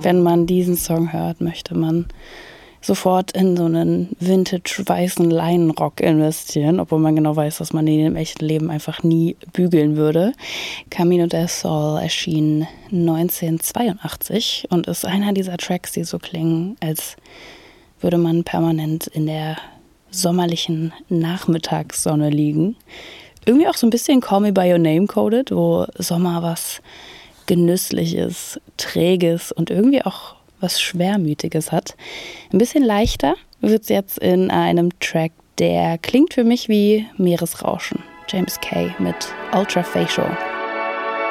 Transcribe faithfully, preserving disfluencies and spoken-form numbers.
wenn man diesen Song hört, möchte man sofort in so einen vintage-weißen Leinenrock investieren, obwohl man genau weiß, dass man den im echten Leben einfach nie bügeln würde. Camino del Sol erschien neunzehnhundertzweiundachtzig und ist einer dieser Tracks, die so klingen, als würde man permanent in der sommerlichen Nachmittagssonne liegen. Irgendwie auch so ein bisschen Call Me By Your Name coded, wo Sommer was Genüssliches, Träges und irgendwie auch was Schwermütiges hat. Ein bisschen leichter wird es jetzt in einem Track, der klingt für mich wie Meeresrauschen. James Kay mit Ultra Facial.